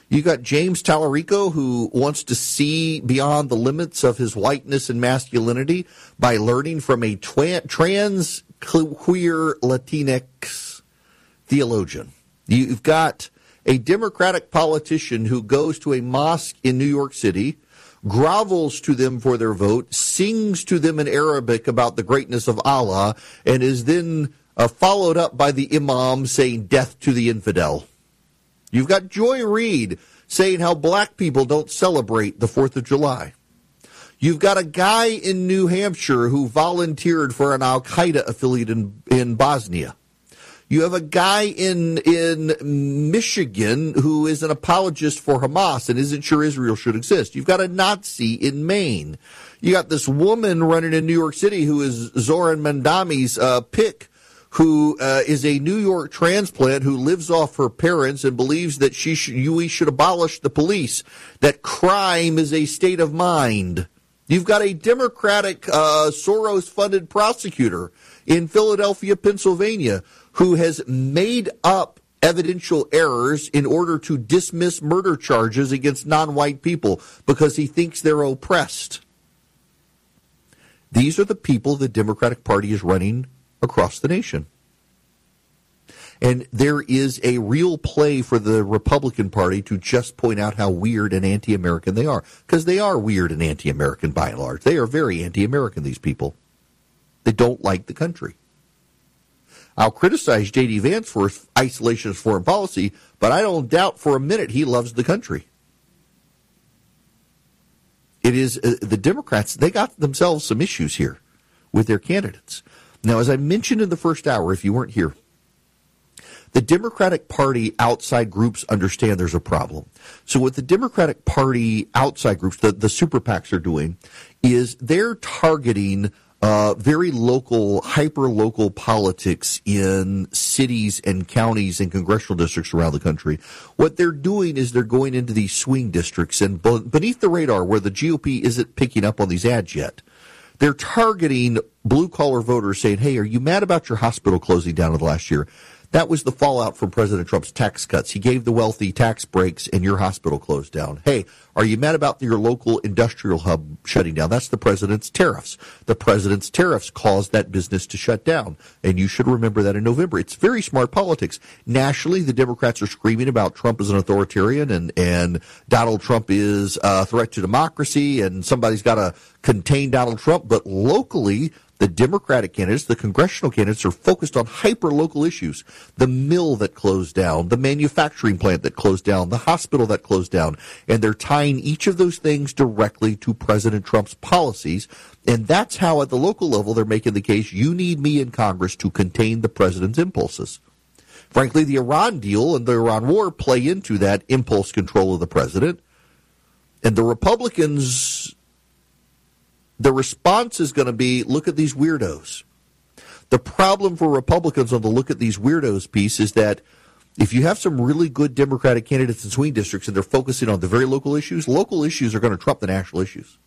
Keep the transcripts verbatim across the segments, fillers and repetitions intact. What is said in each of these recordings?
You got James Tallarico, who wants to see beyond the limits of his whiteness and masculinity by learning from a twa- trans queer Latinx theologian. You've got a Democratic politician who goes to a mosque in New York City, grovels to them for their vote, sings to them in Arabic about the greatness of Allah, and is then uh, followed up by the imam saying death to the infidel. You've got Joy Reid saying how black people don't celebrate the fourth of July. You've got a guy in New Hampshire who volunteered for an Al-Qaeda affiliate in, in Bosnia. You have a guy in in Michigan who is an apologist for Hamas and isn't sure Israel should exist. You've got a Nazi in Maine. You got this woman running in New York City who is Zoran Mandami's uh, pick, who uh, is a New York transplant who lives off her parents and believes that she should, we should abolish the police, that crime is a state of mind. You've got a Democratic uh, Soros-funded prosecutor in Philadelphia, Pennsylvania, who has made up evidential errors in order to dismiss murder charges against non-white people because he thinks they're oppressed. These are the people the Democratic Party is running across the nation. And there is a real play for the Republican Party to just point out how weird and anti-American they are. Because they are weird and anti-American by and large. They are very anti-American, these people. They don't like the country. I'll criticize J D. Vance for his isolationist foreign policy, but I don't doubt for a minute he loves the country. It is uh, the Democrats, they got themselves some issues here with their candidates. Now, as I mentioned in the first hour, if you weren't here, the Democratic Party outside groups understand there's a problem. So what the Democratic Party outside groups, the, the super PACs are doing, is they're targeting uh, very local, hyper-local politics in cities and counties and congressional districts around the country. What they're doing is they're going into these swing districts and beneath the radar where the G O P isn't picking up on these ads yet. They're targeting blue-collar voters saying, hey, are you mad about your hospital closing down in the last year? That was the fallout from President Trump's tax cuts. He gave the wealthy tax breaks and your hospital closed down. Hey, are you mad about your local industrial hub shutting down? That's the president's tariffs. The president's tariffs caused that business to shut down. And you should remember that in November. It's very smart politics. Nationally, the Democrats are screaming about Trump as an authoritarian and, and Donald Trump is a threat to democracy and somebody's got to contain Donald Trump. But locally, the Democratic candidates, the congressional candidates, are focused on hyper-local issues. The mill that closed down, the manufacturing plant that closed down, the hospital that closed down. And they're tying each of those things directly to President Trump's policies. And that's how, at the local level, they're making the case, you need me in Congress to contain the president's impulses. Frankly, the Iran deal and the Iran war play into that impulse control of the president. And the Republicans, the response is going to be, look at these weirdos. The problem for Republicans on the look at these weirdos piece is that if you have some really good Democratic candidates in swing districts and they're focusing on the very local issues, local issues are going to trump the national issues.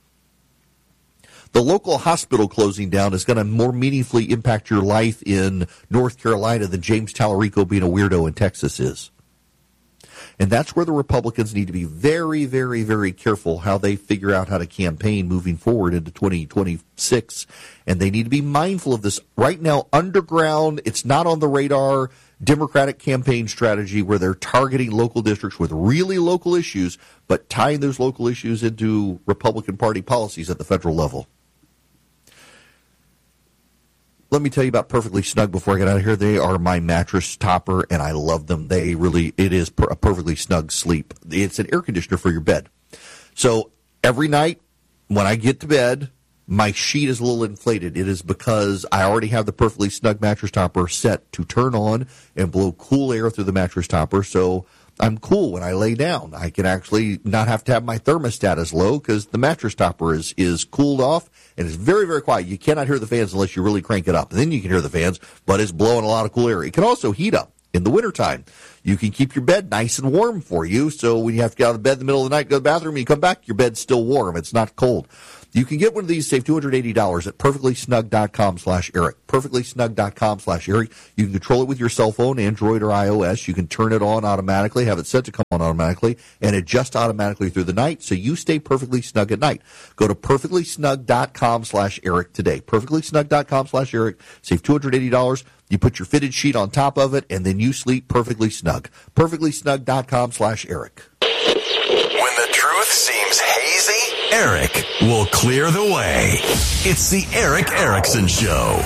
The local hospital closing down is going to more meaningfully impact your life in North Carolina than James Tallarico being a weirdo in Texas is. And that's where the Republicans need to be very, very, very careful how they figure out how to campaign moving forward into twenty twenty-six. And they need to be mindful of this. Right now, underground, it's not on the radar, Democratic campaign strategy where they're targeting local districts with really local issues, but tying those local issues into Republican Party policies at the federal level. Let me tell you about Perfectly Snug before I get out of here. They are my mattress topper, and I love them. They really, it is per, a perfectly snug sleep. It's an air conditioner for your bed. So every night when I get to bed, my sheet is a little inflated. It is because I already have the Perfectly Snug mattress topper set to turn on and blow cool air through the mattress topper. So I'm cool when I lay down. I can actually not have to have my thermostat as low because the mattress topper is, is cooled off and it's very, very quiet. You cannot hear the fans unless you really crank it up. And then you can hear the fans, but it's blowing a lot of cool air. It can also heat up in the wintertime. You can keep your bed nice and warm for you, so when you have to get out of bed in the middle of the night, go to the bathroom, you come back, your bed's still warm. It's not cold. You can get one of these, save two hundred eighty dollars at perfectlysnug.com slash Eric. perfectlysnug.com slash Eric. You can control it with your cell phone, Android or iOS. You can turn it on automatically, have it set to come on automatically, and adjust automatically through the night so you stay perfectly snug at night. Go to perfectlysnug.com slash Eric today. perfectlysnug.com slash Eric. Save two hundred eighty dollars. You put your fitted sheet on top of it, and then you sleep perfectly snug. perfectlysnug.com slash Eric. When the truth seems hazy, Eric will clear the way. It's the Eric Erickson Show.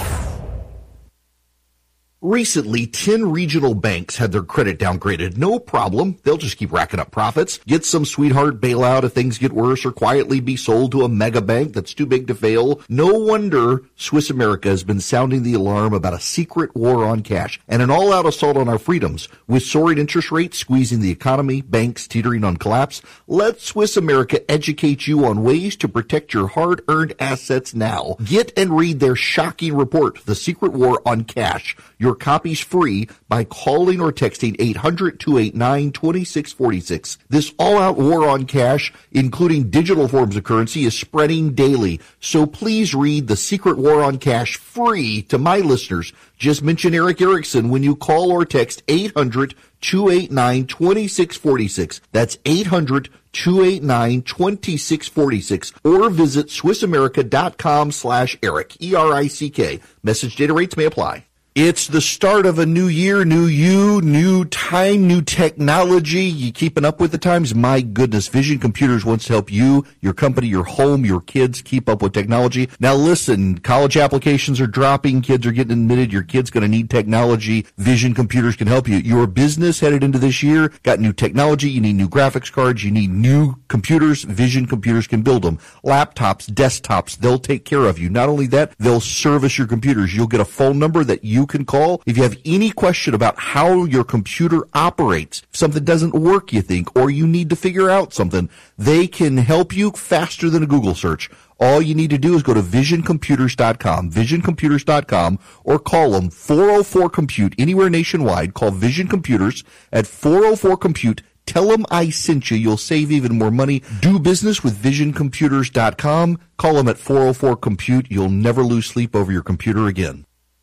Recently, ten regional banks had their credit downgraded. No problem. They'll just keep racking up profits. Get some sweetheart bailout if things get worse, or quietly be sold to a mega bank that's too big to fail. No wonder Swiss America has been sounding the alarm about a secret war on cash and an all-out assault on our freedoms. With soaring interest rates squeezing the economy, banks teetering on collapse, let Swiss America educate you on ways to protect your hard-earned assets now. Get and read their shocking report, The Secret War on Cash. Your copy's free by calling or texting eight hundred, two eight nine, two six four six. This all-out war on cash, including digital forms of currency, is spreading daily. So please read The Secret War on Cash free to my listeners. Just mention Eric Erickson when you call or text eight hundred, two eight nine, two six four six. That's eight hundred, two eight nine, two six four six. Or visit swissamerica.com slash Eric, E R I C K. Message data rates may apply. It's the start of a new year, new you, new time, new technology. You keeping up with the times? My goodness, Vision Computers wants to help you, your company, your home, your kids keep up with technology. Now listen, college applications are dropping, kids are getting admitted, your kid's going to need technology. Vision Computers can help you. Your business headed into this year, got new technology, you need new graphics cards, you need new computers. Vision Computers can build them. Laptops, desktops, they'll take care of you. Not only that, they'll service your computers. You'll get a phone number that you can call if you have any question about how your computer operates. If something doesn't work, you think, or you need to figure out something, they can help you faster than a Google search. All you need to do is go to vision computers dot com, vision computers dot com, or call them four oh four compute anywhere nationwide. Call Vision Computers at four oh four compute. Tell them I sent you. You'll save even more money. Do business with vision computers dot com. Call them at four oh four compute. You'll never lose sleep over your computer again.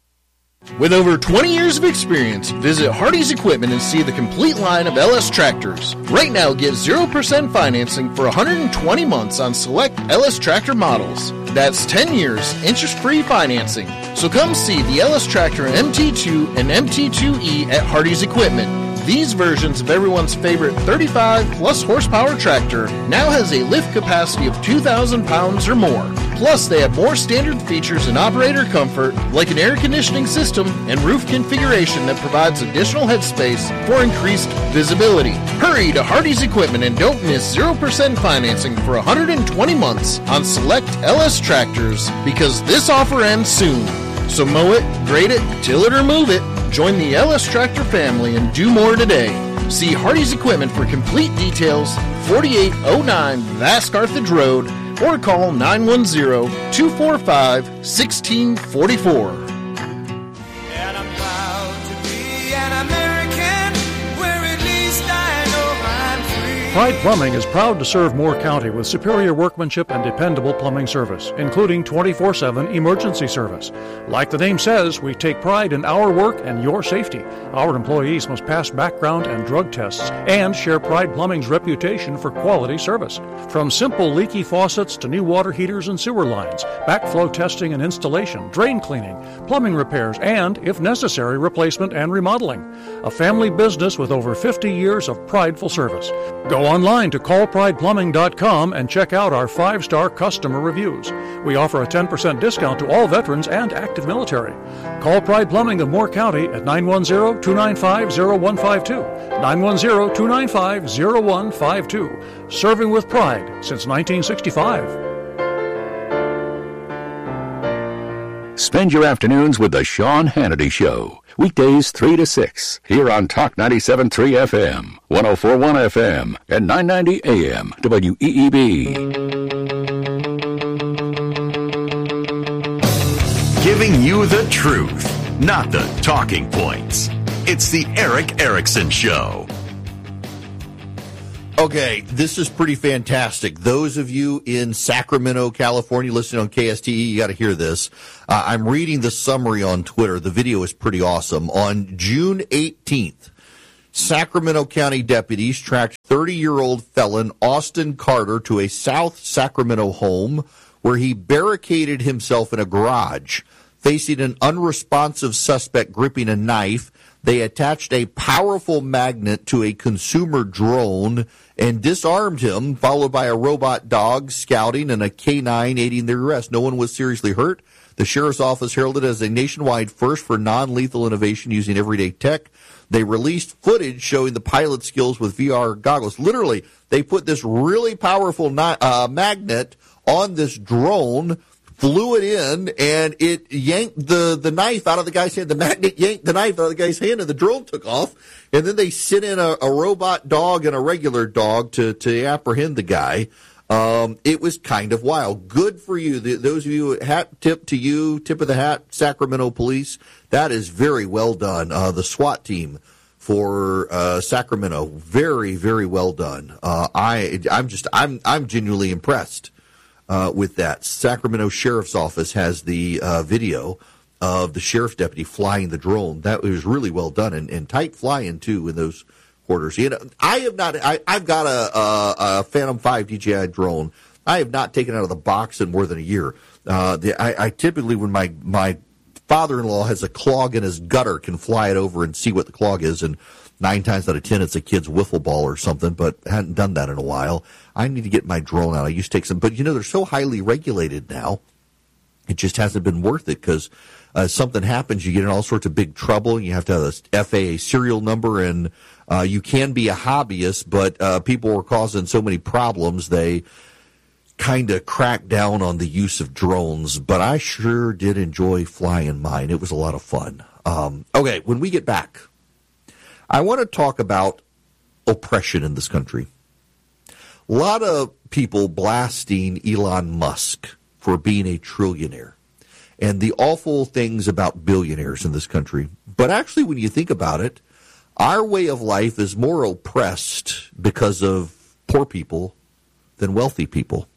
With over twenty years of experience, visit Hardy's Equipment and see the complete line of L S tractors. Right now, get zero percent financing for one hundred twenty months on select L S tractor models. That's ten years, interest-free financing. So come see the L S Tractor M T two and M T two E at Hardy's Equipment. These versions of everyone's favorite thirty-five plus horsepower tractor now has a lift capacity of two thousand pounds or more. Plus, they have more standard features and operator comfort, like an air conditioning system and roof configuration that provides additional headspace for increased visibility. Hurry to Hardy's Equipment and don't miss zero percent financing for one hundred twenty months on select L S tractors, because this offer ends soon. So mow it, grade it, till it or move it. Join the L S Tractor family and do more today. See Hardy's Equipment for complete details, forty-eight oh nine Vast Carthage Road, or call nine one zero, two four five, one six four four. And I'm proud to be an American, where at least I know I'm free. Pride Plumbing is proud to serve Moore County with superior workmanship and dependable plumbing service, including twenty-four seven emergency service. Like the name says, we take pride in our work and your safety. Our employees must pass background and drug tests and share Pride Plumbing's reputation for quality service. From simple leaky faucets to new water heaters and sewer lines, backflow testing and installation, drain cleaning, plumbing repairs, and, if necessary, replacement and remodeling. A family business with over fifty years of prideful service. Go online to call pride plumbing dot com and check out our five-star customer reviews. We offer a ten percent discount to all veterans and active military. Call Pride Plumbing of Moore County at nine one zero, two nine five, zero one five two. nine one zero, two nine five, zero one five two. Serving with pride since nineteen sixty-five. Spend your afternoons with the Sean Hannity Show. Weekdays three to six, here on Talk ninety-seven point three F M, one oh four point one F M, and nine ninety A M, W E E B. Giving you the truth, not the talking points. It's the Erick Erickson Show. Okay, this is pretty fantastic. Those of you in Sacramento, California, listening on K S T E, you got to hear this. Uh, I'm reading the summary on Twitter. The video is pretty awesome. On June eighteenth, Sacramento County deputies tracked thirty-year-old felon Austin Carter to a South Sacramento home where he barricaded himself in a garage. Facing an unresponsive suspect gripping a knife, they attached a powerful magnet to a consumer drone and disarmed him, followed by a robot dog scouting and a K nine aiding their arrest. No one was seriously hurt. The sheriff's office heralded it as a nationwide first for non-lethal innovation using everyday tech. They released footage showing the pilot skills with V R goggles. Literally, they put this really powerful ni- uh, magnet on this drone, flew it in, and it yanked the, the knife out of the guy's hand. The magnet yanked the knife out of the guy's hand, and the drone took off. And then they sent in a, a robot dog and a regular dog to, to apprehend the guy. Um, it was kind of wild. Good for you. The, those of you, hat tip to you, tip of the hat, Sacramento police. That is very well done. Uh, the SWAT team for uh, Sacramento, very, very well done. Uh, I, I'm just, I'm, I'm genuinely impressed. Uh, with that. Sacramento Sheriff's Office has the uh, video of the sheriff's deputy flying the drone. That was really well done, and, and tight flying, too, in those quarters. You know, I have not, I, I've got a, a, a Phantom five D J I drone. I have not taken it out of the box in more than a year. Uh, the, I, I typically, when my, my father-in-law has a clog in his gutter, can fly it over and see what the clog is, and nine times out of ten, it's a kid's wiffle ball or something, but hadn't done that in a while. I need to get my drone out. I used to take some, but you know, they're so highly regulated now. It just hasn't been worth it because uh, something happens, you get in all sorts of big trouble. You have to have a F A A serial number, and uh, you can be a hobbyist, but uh, people were causing so many problems, they kind of cracked down on the use of drones. But I sure did enjoy flying mine. It was a lot of fun. Um, okay, when we get back, I want to talk about oppression in this country. A lot of people blasting Elon Musk for being a trillionaire and the awful things about billionaires in this country. But actually, when you think about it, our way of life is more oppressed because of poor people than wealthy people.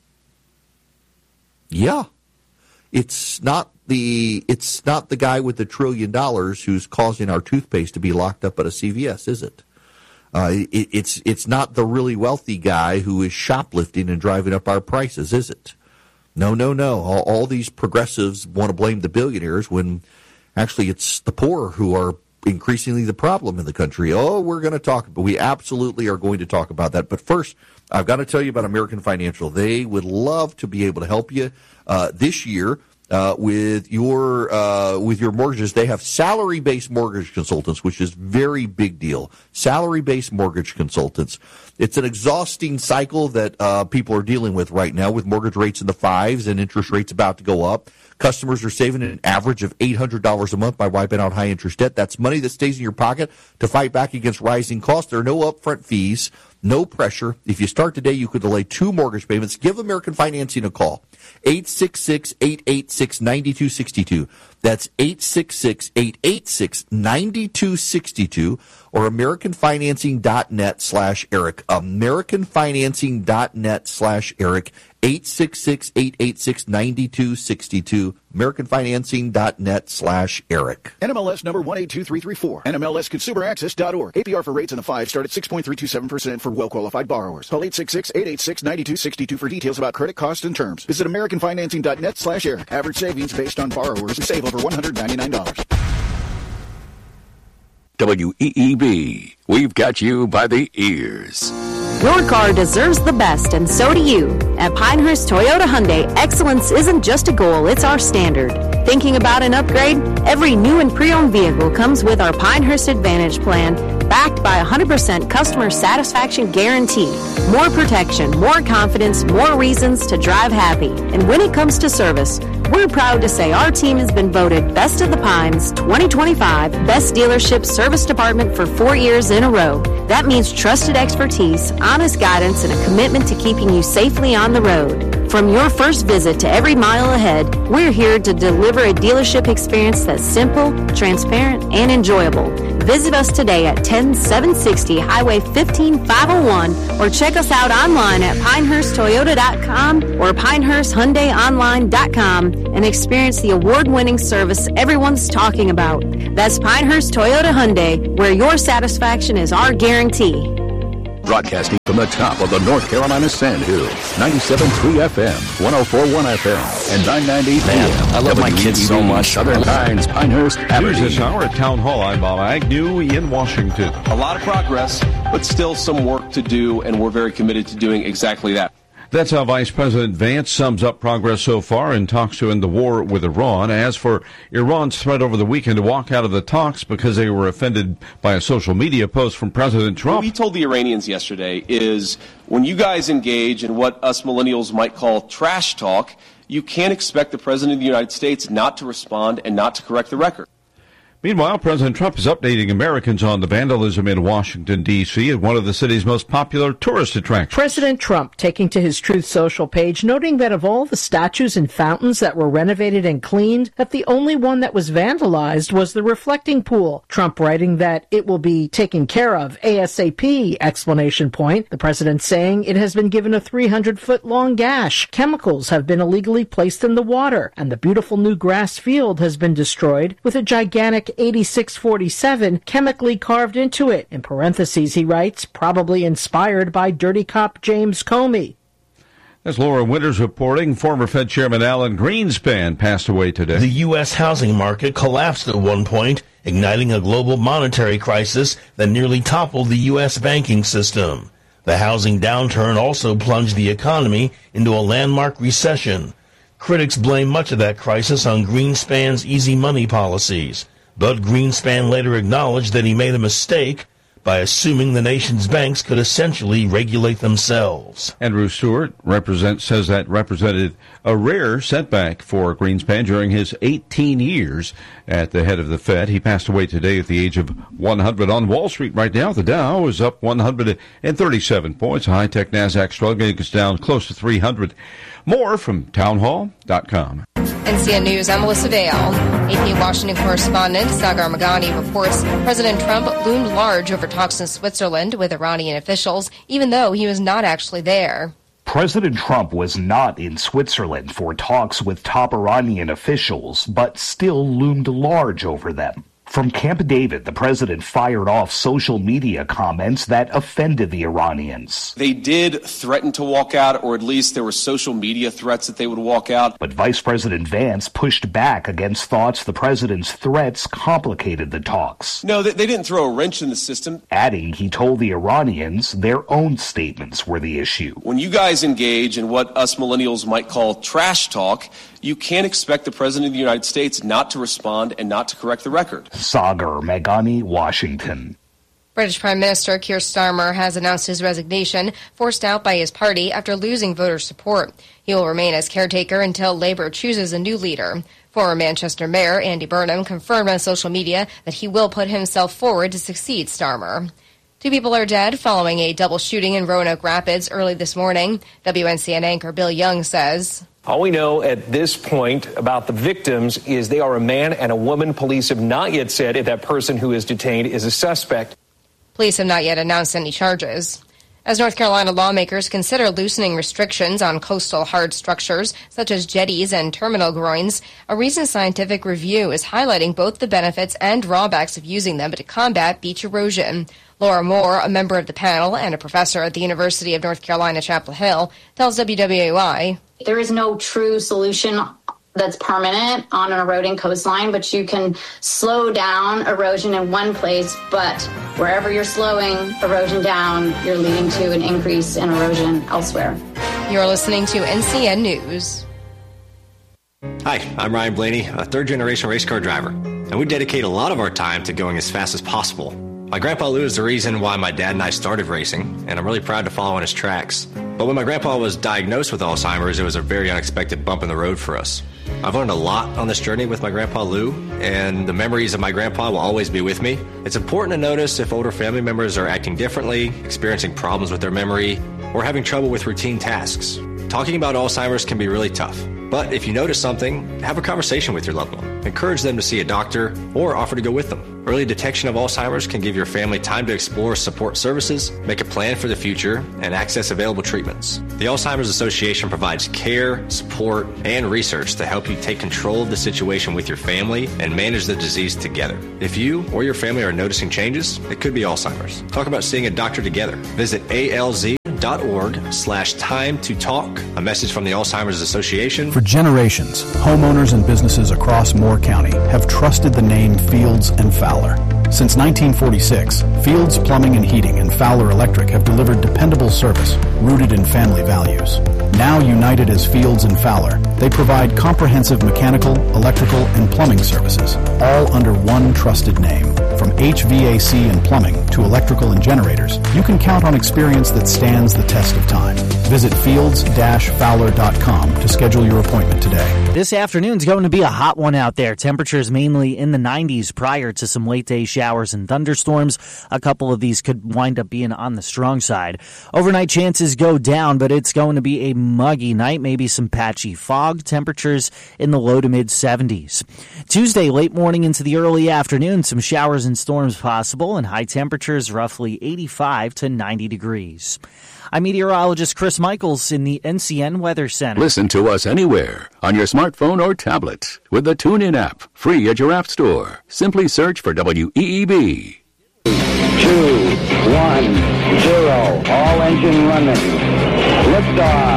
Yeah. It's not the it's not the guy with the trillion dollars who's causing our toothpaste to be locked up at a C V S, is it? Uh, it, it's it's not the really wealthy guy who is shoplifting and driving up our prices, is it? No, no, no. All, all these progressives want to blame the billionaires when actually it's the poor who are increasingly the problem in the country. Oh, we're going to talk, but we absolutely are going to talk about that. But first, I've got to tell you about American Financial. They would love to be able to help you uh, this year. Uh, with your uh, with your mortgages. They have salary-based mortgage consultants, which is very big deal. Salary-based mortgage consultants. It's an exhausting cycle that uh, people are dealing with right now, with mortgage rates in the fives and interest rates about to go up. Customers are saving an average of eight hundred dollars a month by wiping out high-interest debt. That's money that stays in your pocket to fight back against rising costs. There are no upfront fees, no pressure. If you start today, you could delay two mortgage payments. Give American Financing a call. eight six six, eight eight six, nine two six two. That's eight six six, eight eight six, nine two six two or americanfinancing.net slash Eric. americanfinancing.net slash Eric. eight six six, eight eight six, nine two six two. americanfinancing.net slash Eric. N M L S number one eight two three three four. N M L S consumer access dot org. A P R for rates in the five start at six point three two seven percent for well-qualified borrowers. Call eight six six, eight eight six, nine two six two for details about credit costs and terms. Visit americanfinancing.net slash Eric. Average savings based on borrowers who save over one hundred ninety-nine dollars. W E E B. We've got you by the ears. Your car deserves the best, and so do you. At Pinehurst Toyota Hyundai, excellence isn't just a goal, it's our standard. Thinking about an upgrade? Every new and pre-owned vehicle comes with our Pinehurst Advantage plan, backed by a one hundred percent customer satisfaction guarantee. More protection, more confidence, more reasons to drive happy. And when it comes to service, we're proud to say our team has been voted Best of the Pines twenty twenty-five Best Dealership Service Department for four years in a row. That means trusted expertise, honest guidance, and a commitment to keeping you safely on the road. From your first visit to every mile ahead, we're here to deliver a dealership experience that's simple, transparent, and enjoyable. Visit us today at ten seven sixty Highway fifteen five oh one or check us out online at pinehurst toyota dot com or pinehurst hyundai online dot com and experience the award-winning service everyone's talking about. That's Pinehurst Toyota Hyundai, where your satisfaction is our guarantee. Broadcasting from the top of the North Carolina Sandhills, ninety-seven point three F M, one oh four point one F M, and nine ninety A M. I love my kids so much. Southern Pines, Pinehurst, Aberdeen. News this hour at Town Hall. I'm Bob Agnew in Washington. A lot of progress, but still some work to do, and we're very committed to doing exactly that. That's how Vice President Vance sums up progress so far in talks to end the war with Iran. As for Iran's threat over the weekend to walk out of the talks because they were offended by a social media post from President Trump. What we told the Iranians yesterday is when you guys engage in what us millennials might call trash talk, you can't expect the President of the United States not to respond and not to correct the record. Meanwhile, President Trump is updating Americans on the vandalism in Washington, D C at one of the city's most popular tourist attractions. President Trump taking to his Truth Social page, noting that of all the statues and fountains that were renovated and cleaned, that the only one that was vandalized was the reflecting pool. Trump writing that it will be taken care of ASAP, exclamation point. The president saying it has been given a three hundred foot long gash. Chemicals have been illegally placed in the water, and the beautiful new grass field has been destroyed with a gigantic eighty-six forty-seven chemically carved into it. In parentheses, he writes, probably inspired by dirty cop James Comey. As Laura Winters reporting, former Fed Chairman Alan Greenspan passed away today. The U S housing market collapsed at one point, igniting a global monetary crisis that nearly toppled the U S banking system. The housing downturn also plunged the economy into a landmark recession. Critics blame much of that crisis on Greenspan's easy money policies. But Greenspan later acknowledged that he made a mistake by assuming the nation's banks could essentially regulate themselves. Andrew Stewart represent, says that represented a rare setback for Greenspan during his eighteen years at the head of the Fed. He passed away today at the age of one hundred. On Wall Street right now, the Dow is up one hundred thirty-seven points. High-tech NASDAQ struggling is down close to three hundred. More from townhall dot com. N C N News, I'm Melissa Dale. A P Washington correspondent Sagar Magani reports President Trump loomed large over talks in Switzerland with Iranian officials, even though he was not actually there. President Trump was not in Switzerland for talks with top Iranian officials, but still loomed large over them. From Camp David, the president fired off social media comments that offended the Iranians. They did threaten to walk out, or at least there were social media threats that they would walk out. But Vice President Vance pushed back against thoughts the president's threats complicated the talks. No, they, they didn't throw a wrench in the system. Adding he told the Iranians their own statements were the issue. When you guys engage in what us millennials might call trash talk, you can't expect the President of the United States not to respond and not to correct the record. Sagar Meghani, Washington. British Prime Minister Keir Starmer has announced his resignation, forced out by his party after losing voter support. He will remain as caretaker until Labour chooses a new leader. Former Manchester Mayor Andy Burnham confirmed on social media that he will put himself forward to succeed Starmer. Two people are dead following a double shooting in Roanoke Rapids early this morning. W N C N anchor Bill Young says, all we know at this point about the victims is they are a man and a woman. Police have not yet said if that person who is detained is a suspect. Police have not yet announced any charges. As North Carolina lawmakers consider loosening restrictions on coastal hard structures, such as jetties and terminal groins, a recent scientific review is highlighting both the benefits and drawbacks of using them to combat beach erosion. Laura Moore, a member of the panel and a professor at the University of North Carolina, Chapel Hill, tells W W A Y. There is no true solution that's permanent on an eroding coastline, but you can slow down erosion in one place, but wherever you're slowing erosion down, you're leading to an increase in erosion elsewhere. You're listening to N C N News. Hi, I'm Ryan Blaney, a third-generation race car driver, and we dedicate a lot of our time to going as fast as possible. My grandpa Lou is the reason why my dad and I started racing, and I'm really proud to follow in his tracks. But when my grandpa was diagnosed with Alzheimer's, it was a very unexpected bump in the road for us. I've learned a lot on this journey with my grandpa Lou, and the memories of my grandpa will always be with me. It's important to notice if older family members are acting differently, experiencing problems with their memory, or having trouble with routine tasks. Talking about Alzheimer's can be really tough, but if you notice something, have a conversation with your loved one. Encourage them to see a doctor or offer to go with them. Early detection of Alzheimer's can give your family time to explore support services, make a plan for the future, and access available treatments. The Alzheimer's Association provides care, support, and research to help you take control of the situation with your family and manage the disease together. If you or your family are noticing changes, it could be Alzheimer's. Talk about seeing a doctor together. Visit A L Z dot org slash time to talk. A message from the Alzheimer's Association. For generations, homeowners and businesses across Moore County have trusted the name Fields and Fowler. Since nineteen forty-six, Fields Plumbing and Heating and Fowler Electric have delivered dependable service rooted in family values. Now united as Fields and Fowler, they provide comprehensive mechanical, electrical, and plumbing services, all under one trusted name. From H V A C and plumbing to electrical and generators, you can count on experience that stands the test of time. Visit fields dash fowler dot com to schedule your appointment today. This afternoon's going to be a hot one out there. Temperatures mainly in the nineties prior to some late day showers and thunderstorms. A couple of these could wind up being on the strong side. Overnight chances go down, but it's going to be a muggy night, maybe some patchy fog. Temperatures in the low to mid seventies. Tuesday, late morning into the early afternoon, some showers and storms possible, and high temperatures roughly eighty-five to ninety degrees. I'm meteorologist Chris Michaels in the N C N Weather Center. Listen to us anywhere on your smartphone or tablet with the TuneIn app, free at your app store. Simply search for W E E B. Two, one, zero. All engine running. Liftoff.